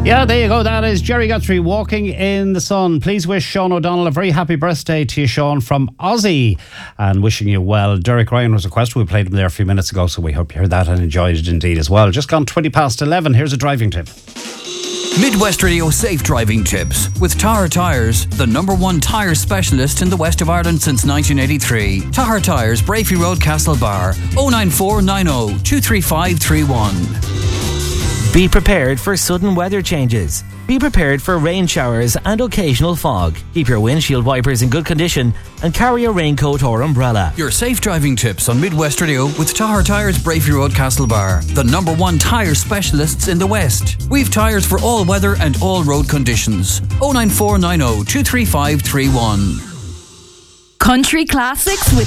Yeah, there you go. That is Jerry Guthrie, Walking in the Sun. Please wish Sean O'Donnell a very happy birthday to you, Sean, from Aussie, and wishing you well. Derek Ryan was requested. We played him there a few minutes ago, so we hope you heard that and enjoyed it indeed as well. Just gone 11:20. Here's a driving tip. Midwest Radio Safe Driving Tips with Tahar Tyres, the #1 tyre specialist in the west of Ireland since 1983. Tahar Tyres, Brafey Road, Castlebar, 09490 23531. Be prepared for sudden weather changes. Be prepared for rain showers and occasional fog. Keep your windshield wipers in good condition and carry a raincoat or umbrella. Your safe driving tips on Midwest Radio with Tahar Tyres, Brafey Road, Castlebar, the #1 tyre specialists in the West. We've tyres for all weather and all road conditions. 09490 23531. Country classics with